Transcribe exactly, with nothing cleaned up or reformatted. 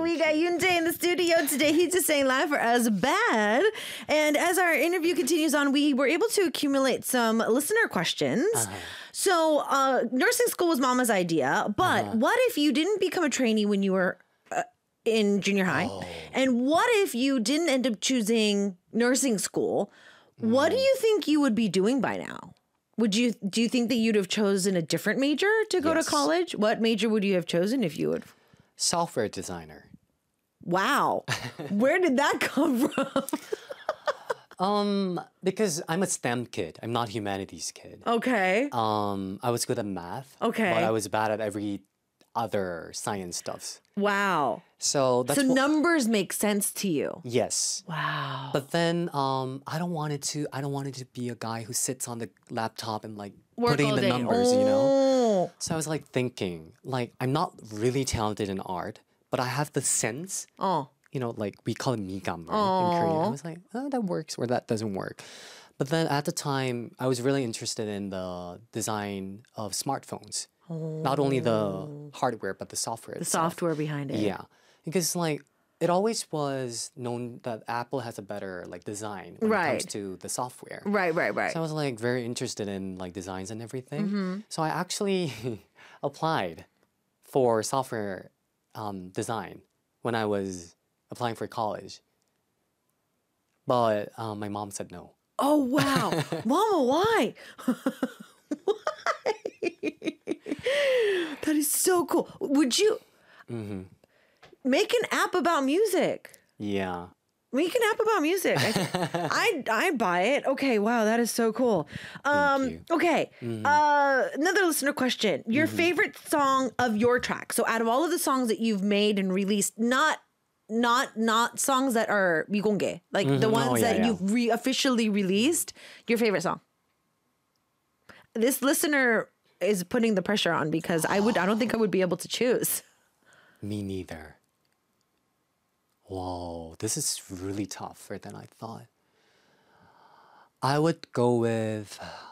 we got Yoonjae in the studio today. He's just saying live for us bad. And as our interview continues on, we were able to accumulate some listener questions. Uh-huh. So uh, nursing school was Mama's idea, but uh-huh. what if you didn't become a trainee when you were uh, in junior high? Oh. And what if you didn't end up choosing nursing school? Mm. What do you think you would be doing by now? Would you do you think that you'd have chosen a different major to go yes. to college? What major would you have chosen if you would? Software designer. Wow. Where did that come from? um, because I'm a STEM kid. I'm not humanities kid. Okay. Um, I was good at math. Okay. But I was bad at every other science stuffs. Wow. So that's So what, numbers make sense to you. Yes. Wow. But then um I don't want it to I don't want it to be a guy who sits on the laptop and like Work putting all the day. numbers, oh. you know? So I was like thinking, like I'm not really talented in art, but I have the sense. Oh. You know, like we call it migam, right? In Korean. I was like, oh, that works or that doesn't work. But then at the time, I was really interested in the design of smartphones. Oh. Not only the hardware, but the software The itself. software behind it. Yeah. Because like it always was known that Apple has a better like design when right. it comes to the software. Right, right, right. So I was like very interested in like designs and everything. Mm-hmm. So I actually applied for software um, design when I was applying for college. But um, my mom said no. Oh, wow. Mama, why? Why? That is so cool. Would you mm-hmm. make an app about music? Yeah. Make an app about music. I I buy it. Okay, wow, that is so cool. Um, Thank you. Okay, mm-hmm. uh, another listener question. Your mm-hmm. favorite song of your track. So out of all of the songs that you've made and released, not not not songs that are 미공개, like mm-hmm. the ones oh, yeah, that yeah. you've re- officially released, your favorite song. This listener is putting the pressure on because I would I don't think I would be able to choose. Me neither. Whoa, this is really tougher than I thought. I would go with